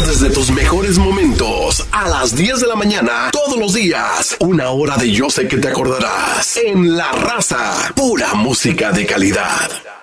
recuerdes de tus mejores momentos a las 10 de la mañana, todos los días. Una hora de Yo Sé Que Te Acordarás. En La Raza, pura música de calidad.